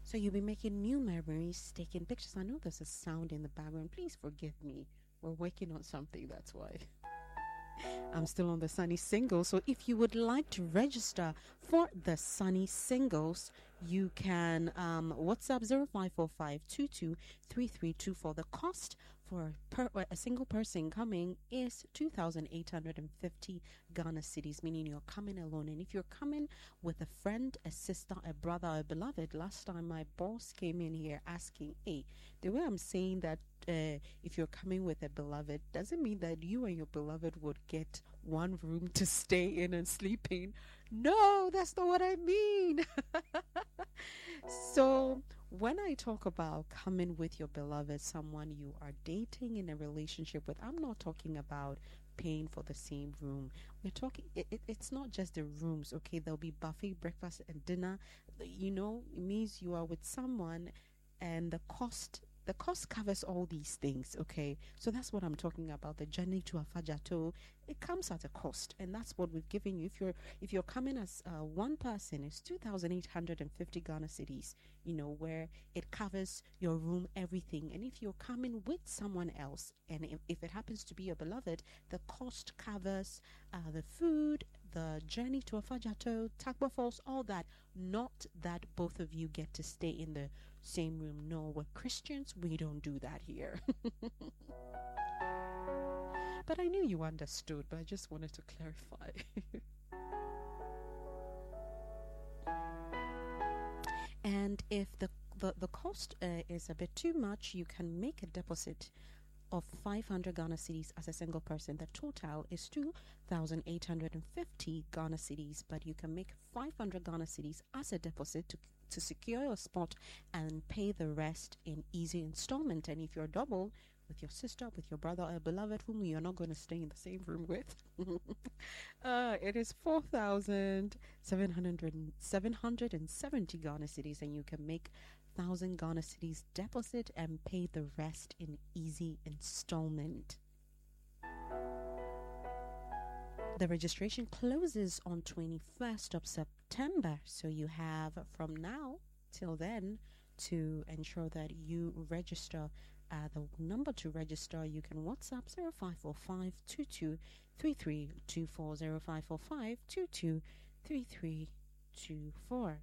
So you'll be making new memories, taking pictures. I know there's a sound in the background. Please forgive me. We're working on something, that's why. I'm still on the Sunny Singles. So if you would like to register for the Sunny Singles, you can WhatsApp 0545223324. The cost for a single person coming is 2,850 Ghana cedis, meaning you're coming alone. And if you're coming with a friend, a sister, a brother, a beloved, last time my boss came in here asking, hey, the way I'm saying that if you're coming with a beloved, doesn't mean that you and your beloved would get one room to stay in and sleep in. No, that's not what I mean. So, when I talk about coming with your beloved, someone you are dating in a relationship with, I'm not talking about paying for the same room. We're talking, it's not just the rooms, okay? There'll be buffet, breakfast, and dinner. You know, it means you are with someone and the cost covers all these things, okay? So that's what I'm talking about. The journey to Afajato, it comes at a cost, and that's what we've given you. If you're coming as one person, it's 2,850 Ghana cedis, you know, where it covers your room, everything. And if you're coming with someone else, and if it happens to be your beloved, the cost covers the food, the journey to Afajato, Takba Falls, all that. Not that both of you get to stay in the same room. No, we're Christians. We don't do that here. But I knew you understood, but I just wanted to clarify. And if the cost is a bit too much, you can make a deposit of 500 Ghana cedis as a single person. The total is 2,850 Ghana cedis, but you can make 500 Ghana cedis as a deposit to secure your spot and pay the rest in easy installment. And if you're double with your sister, with your brother, or beloved whom you're not going to stay in the same room with, it is 4,770 Ghana cedis, and you can make 1,000 Ghana cedis deposit and pay the rest in easy installment. The registration closes on 21st of September, so you have from now till then to ensure that you register. The number to register, you can WhatsApp 0545 223324, 0545 223324.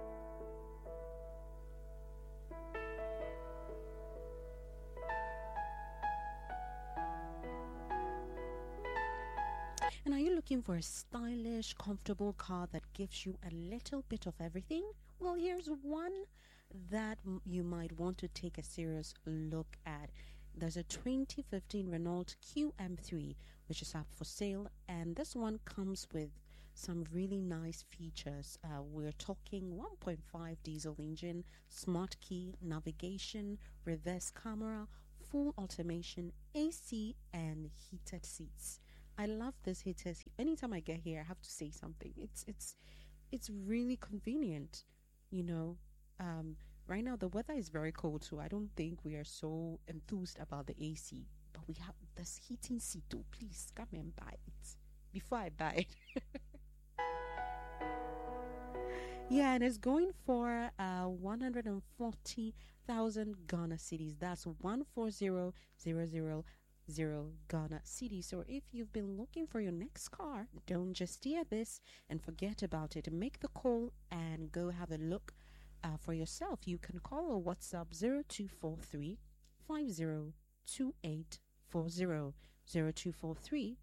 And are you looking for a stylish, comfortable car that gives you a little bit of everything? Well, here's one that you might want to take a serious look at. There's a 2015 Renault QM3 which is up for sale, and this one comes with some really nice features. We're talking 1.5 diesel engine, smart key, navigation, reverse camera, full automation, AC, and heated seats. I love this heated seat. Anytime I get here, I have to say something. It's really convenient, you know. Right now the weather is very cold, so I don't think we are so enthused about the AC. But we have this heating seat too. Please come and buy it before I buy it. Yeah, and it's going for 140,000 Ghana cedis. That's 140,000 Ghana cedis. So if you've been looking for your next car, don't just steer this and forget about it. Make the call and go have a look for yourself. You can call or WhatsApp 0243 502840, 0243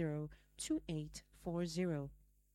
502840.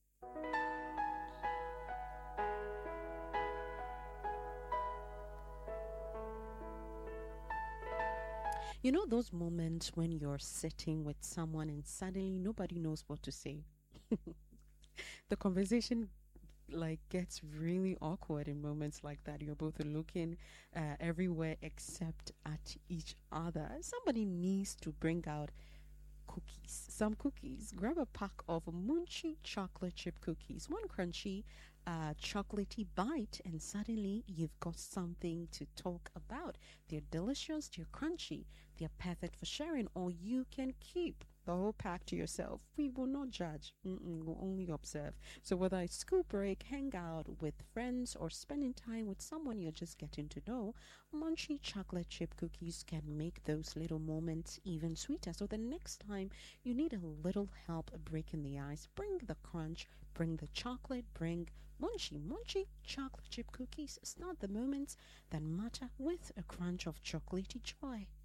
You know those moments when you're sitting with someone and suddenly nobody knows what to say? The conversation gets really awkward in moments like that. You're both looking everywhere except at each other. Somebody needs to bring out some cookies. Grab a pack of Munchie chocolate chip cookies, one crunchy chocolatey bite, and suddenly you've got something to talk about. They're delicious, they're crunchy, they're perfect for sharing, or you can keep. the whole pack to yourself. We will not judge. We'll only observe. So whether it's school break, hang out with friends, or spending time with someone you're just getting to know, Munchie chocolate chip cookies can make those little moments even sweeter. So the next time you need a little help breaking the ice, bring the crunch, bring the chocolate, bring Munchie chocolate chip cookies. Start the moments that matter with a crunch of chocolatey joy.